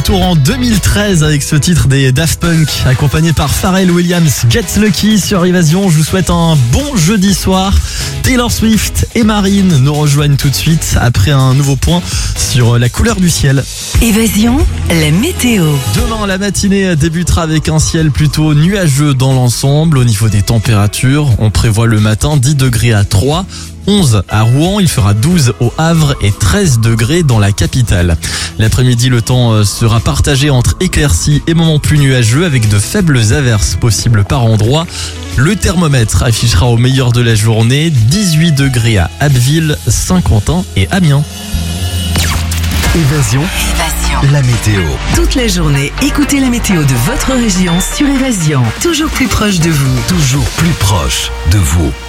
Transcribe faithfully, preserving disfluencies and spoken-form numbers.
retour en deux mille treize avec ce titre des Daft Punk, accompagné par Pharrell Williams. Get Lucky sur Évasion. Je vous souhaite un bon jeudi soir. Taylor Swift et Marine nous rejoignent tout de suite après un nouveau point sur la couleur du ciel. Évasion, la météo. Demain, la matinée débutera avec un ciel plutôt nuageux dans l'ensemble. Au niveau des températures, on prévoit le matin dix degrés à Troyes, onze à Rouen, il fera douze au Havre et treize degrés dans la capitale. L'après-midi, le temps sera partagé entre éclaircies et moments plus nuageux avec de faibles averses possibles par endroits. Le thermomètre affichera au meilleur de la journée dix-huit degrés à Abbeville, Saint-Quentin et Amiens. Évasion, Évasion. la météo. Toute la journée, écoutez la météo de votre région sur Évasion. Toujours plus proche de vous. Toujours plus proche de vous.